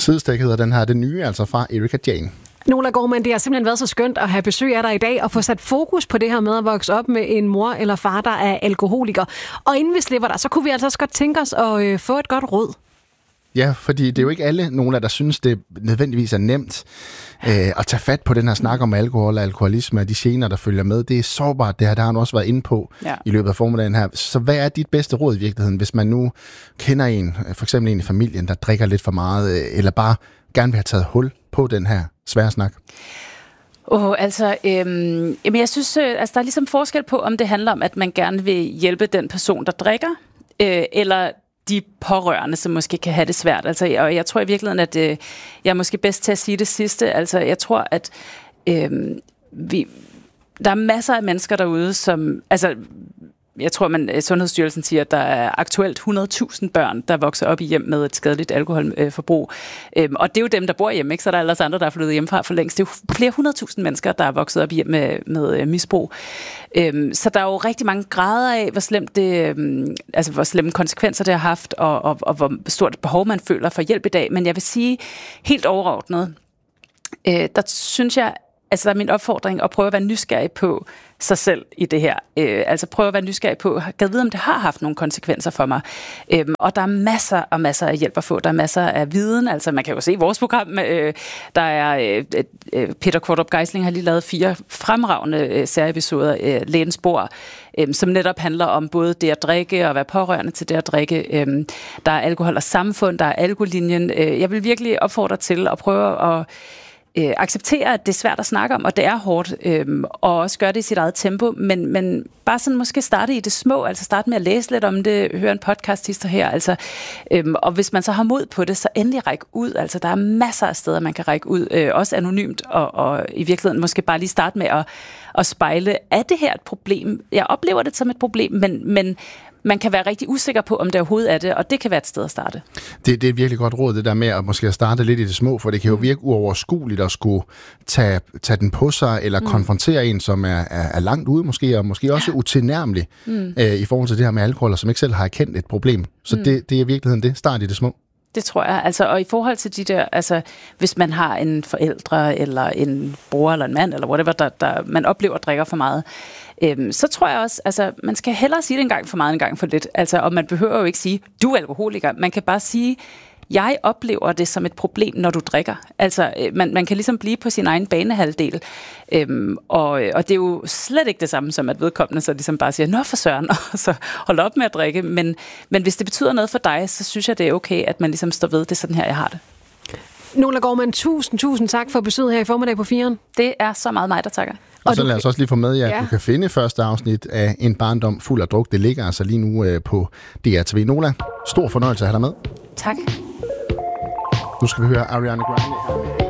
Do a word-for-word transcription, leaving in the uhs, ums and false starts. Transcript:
Sidestik hedder den her, det nye, altså fra Erika Jane. Nola Gorman, det har simpelthen været så skønt at have besøg af dig i dag og få sat fokus på det her med at vokse op med en mor eller far, der er alkoholiker. Og inden vi slipper dig, så kunne vi altså også godt tænke os at øh, få et godt råd. Ja, fordi det er jo ikke alle, nogle der synes, det nødvendigvis er nemt øh, at tage fat på den her snak om alkohol og alkoholisme og de gener, der følger med. Det er sårbart, det her, der har han også været inde på ja. i løbet af formiddagen her. Så hvad er dit bedste råd i virkeligheden, hvis man nu kender en, for eksempel en i familien, der drikker lidt for meget, øh, eller bare gerne vil have taget hul på den her svære snak? Oh, altså, øhm, jamen jeg synes, øh, altså, der er ligesom forskel på, om det handler om, at man gerne vil hjælpe den person, der drikker, øh, eller de pårørende, som måske kan have det svært. Altså, og jeg tror i virkeligheden, at øh, jeg er måske bedst til at sige det sidste. Altså, jeg tror, at øh, vi, der er masser af mennesker derude, som... Altså, jeg tror, man Sundhedsstyrelsen siger, at der er aktuelt hundrede tusind børn, der vokser op i hjem med et skadeligt alkoholforbrug. Øhm, og det er jo dem, der bor hjemme, ikke? Så der er ellers andre, der er flyttet hjemmefra for længst. Det er jo flere hundrede tusind mennesker, der er vokset op i hjem med, med misbrug. Øhm, så der er jo rigtig mange grader af, hvor slemt det, øhm, altså hvor slemme konsekvenser det har haft, og, og, og hvor stort behov man føler for hjælp i dag. Men jeg vil sige helt overordnet, øh, der synes jeg, altså der er min opfordring at prøve at være nysgerrig på sig selv i det her. Øh, altså prøve at være nysgerrig på, at vide, om det har haft nogle konsekvenser for mig. Øhm, og der er masser og masser af hjælp at få. Der er masser af viden. Altså man kan jo se i vores program, øh, der er øh, øh, Peter Qvortrup Geisling har lige lavet fire fremragende øh, serieepisoder, øh, Lægens Bord, øh, som netop handler om både det at drikke og være pårørende til det at drikke. Øh, der er Alkohol og Samfund, der er Alkolinjen. Øh, jeg vil virkelig opfordre til at prøve at Øh, acceptere, at det er svært at snakke om, og det er hårdt, øhm, og også gøre det i sit eget tempo, men, men bare sådan måske starte i det små, altså starte med at læse lidt om det, høre en podcast hister her, altså, øhm, og hvis man så har mod på det, så endelig række ud, altså der er masser af steder, man kan række ud, øh, også anonymt, og, og i virkeligheden måske bare lige starte med at, at spejle, er det her et problem? Jeg oplever det som et problem, men, men man kan være rigtig usikker på, om det overhovedet er det, og det kan være et sted at starte. Det, det er et virkelig godt råd, det der med at måske starte lidt i det små, for det kan jo virke uoverskueligt at skulle tage, tage den på sig, eller mm. konfrontere en, som er, er, er langt ude måske, og måske også ja. utilnærmelig mm. øh, i forhold til det her med alkohol, og som ikke selv har erkendt et problem. Så mm. det, det er i virkeligheden det. Start i det små. Det tror jeg. Altså, og i forhold til de der, altså, hvis man har en forældre, eller en bror, eller en mand, eller whatever, der, der man oplever drikker for meget, øhm, så tror jeg også, altså, man skal hellere sige det en gang for meget, en gang for lidt. Altså, og man behøver jo ikke sige, du er alkoholiker. Man kan bare sige, jeg oplever det som et problem, når du drikker. Altså, man, man kan ligesom blive på sin egen banehalvdel. Øhm, og, og det er jo slet ikke det samme som, at vedkommende så ligesom bare siger, nå for søren, og så hold op med at drikke. Men, men hvis det betyder noget for dig, så synes jeg, det er okay, at man ligesom står ved, det er sådan her, jeg har det. Nola Gorman, tusind, tusind tak for besøget her i formiddag på Firen. Det er så meget mig, der takker. Og, og så lad os også lige få med, at ja. du kan finde første afsnit af En barndom fuld af druk. Det ligger altså lige nu øh, på D R T V. Nola, stor fornøjelse at have dig med. Tak. Nu skal vi høre Ariana Grande her.